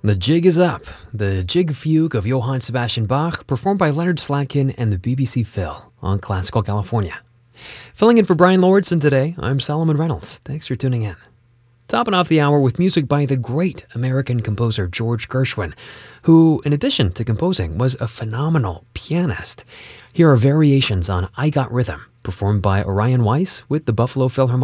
The Jig is Up, the Jig Fugue of Johann Sebastian Bach, performed by Leonard Slatkin and the BBC Phil on Classical California. Filling in for Brian Lordson today, I'm Solomon Reynolds. Thanks for tuning in. Topping off the hour with music by the great American composer George Gershwin, who, in addition to composing, was a phenomenal pianist. Here are variations on I Got Rhythm, performed by Orion Weiss with the Buffalo Philharmonic.